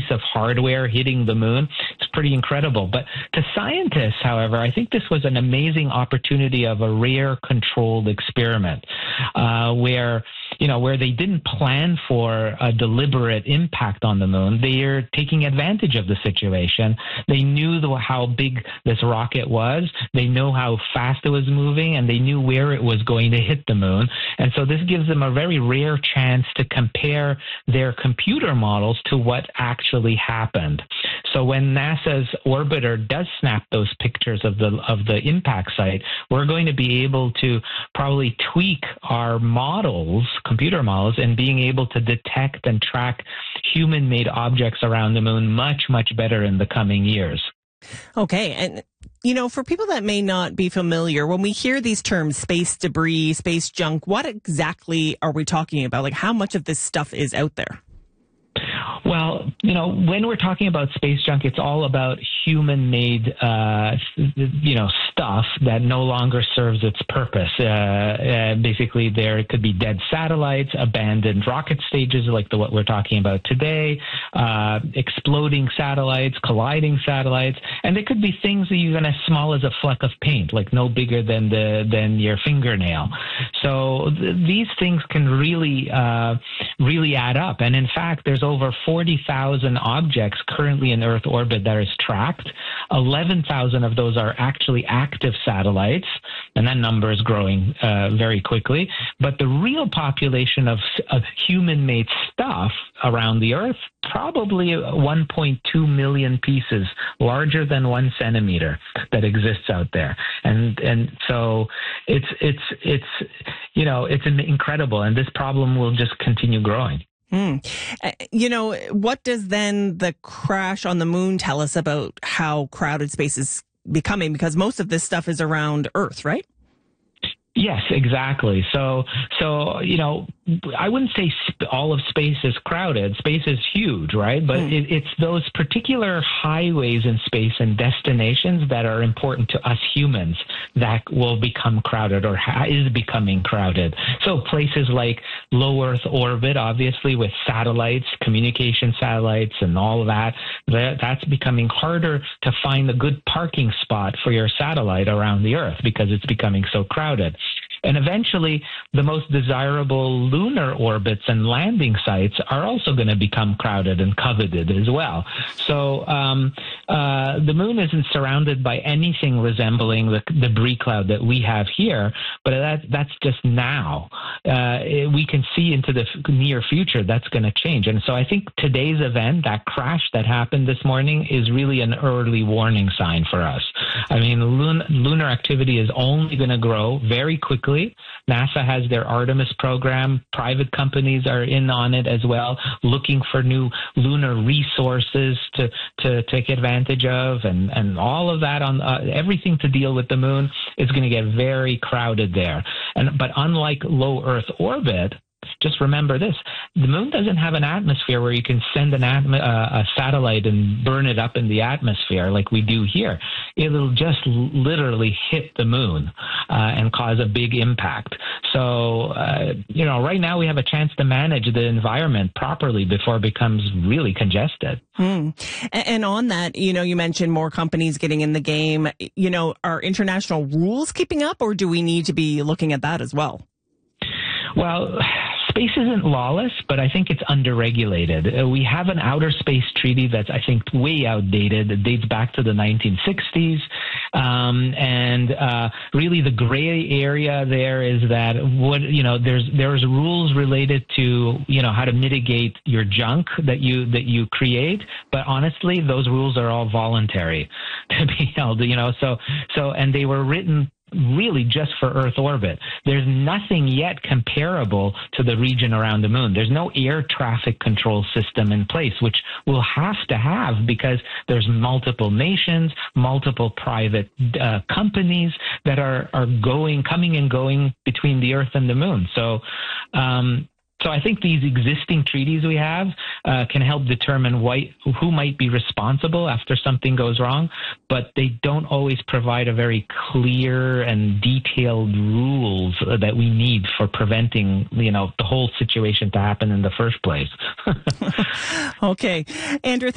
of hardware hitting the moon. It's pretty incredible. But to scientists, however, I think this was an amazing opportunity of a rare controlled experiment where they didn't plan for a deliberate impact on the moon. They're taking advantage of the situation. They knew how big this rocket was. They know how fast it was moving, and they knew where it was going to hit the moon. And so this gives them a very rare chance to compare their computer models to what actually happened. So when NASA's orbiter does snap those pictures of the impact site, we're going to be able to probably tweak our models, computer models, and being able to detect and track human-made objects around the moon much, much better in the coming years. Okay. And, for people that may not be familiar, when we hear these terms, space debris, space junk, what exactly are we talking about? Like, how much of this stuff is out there? Well, when we're talking about space junk, it's all about human-made, stuff that no longer serves its purpose. Basically, there could be dead satellites, abandoned rocket stages like what we're talking about today, exploding satellites, colliding satellites, and there could be things even as small as a fleck of paint, like no bigger than your fingernail. So these things can really add up. And in fact, there's over 40,000 objects currently in Earth orbit that is tracked. 11,000 of those are actually active satellites, and that number is growing very quickly. But the real population of human-made stuff around the Earth, probably 1.2 million pieces, larger than 1 centimeter, that exists out there. And so it's incredible, and this problem will just continue growing. What does then the crash on the moon tell us about how crowded space is becoming? Because most of this stuff is around Earth, right? Yes, exactly. So I wouldn't say all of space is crowded. Space is huge, right? But it's those particular highways in space and destinations that are important to us humans that will become crowded or is becoming crowded. So places like low Earth orbit, obviously, with satellites, communication satellites and all of that's becoming harder to find a good parking spot for your satellite around the Earth because it's becoming so crowded. And eventually, the most desirable lunar orbits and landing sites are also going to become crowded and coveted as well. So the moon isn't surrounded by anything resembling the debris cloud that we have here, but that's just now. We can see into the near future that's going to change. And so I think today's event, that crash that happened this morning, is really an early warning sign for us. I mean, lunar activity is only going to grow very quickly. NASA has their Artemis program. Private companies are in on it as well, looking for new lunar resources to take advantage of, and all of that on everything to deal with the moon is going to get very crowded there. But unlike low Earth orbit, just remember this: the moon doesn't have an atmosphere where you can send a satellite and burn it up in the atmosphere like we do here. It'll just literally hit the moon and cause a big impact. So, right now we have a chance to manage the environment properly before it becomes really congested. And on that, you mentioned more companies getting in the game. Are international rules keeping up, or do we need to be looking at that as well? Well, space isn't lawless, but I think it's underregulated. We have an outer space treaty that's, I think, way outdated. It dates back to the 1960s. Really the gray area there is that there's rules related to, how to mitigate your junk that you create. But honestly, those rules are all voluntary to be held, and they were written really just for Earth orbit. There's nothing yet comparable to the region around the moon. There's no air traffic control system in place, which we'll have to have because there's multiple nations, multiple private companies that are coming and going between the Earth and the moon. So I think these existing treaties we have can help determine who might be responsible after something goes wrong, but they don't always provide a very clear and detailed rules that we need for preventing, the whole situation to happen in the first place. Okay. Andrew,